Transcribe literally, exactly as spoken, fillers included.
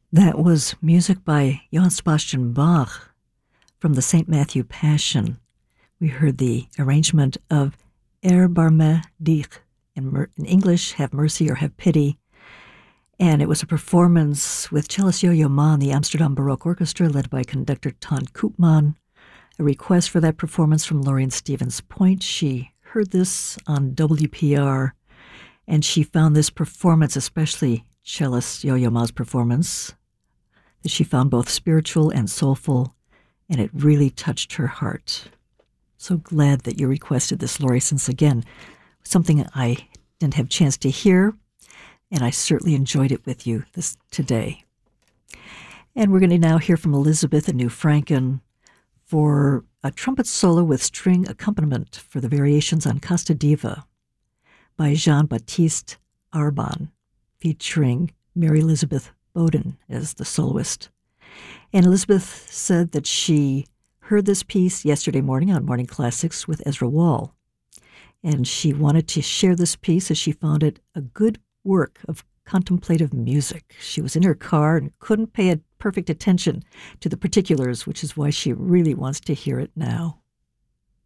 That was music by Johann Sebastian Bach from the Saint Matthew Passion. We heard the arrangement of Erbarme dich, in, mer- in English, have mercy or have pity. And it was a performance with cellist Yo-Yo Ma and the Amsterdam Baroque Orchestra led by conductor Ton Koopman. A request for that performance from Lorraine Stevens Point. She heard this on W P R, and she found this performance, especially cellist Yo-Yo Ma's performance, that she found both spiritual and soulful, and it really touched her heart. So glad that you requested this, Lori, since again, something I didn't have a chance to hear, and I certainly enjoyed it with you this today. And we're going to now hear from Elizabeth and New Franken for a trumpet solo with string accompaniment for the variations on Casta Diva by Jean-Baptiste Arban, featuring Mary Elizabeth Bowden as the soloist. And Elizabeth said that she heard this piece yesterday morning on Morning Classics with Ezra Wall. And she wanted to share this piece as she found it a good work of contemplative music. She was in her car and couldn't pay a perfect attention to the particulars, which is why she really wants to hear it now.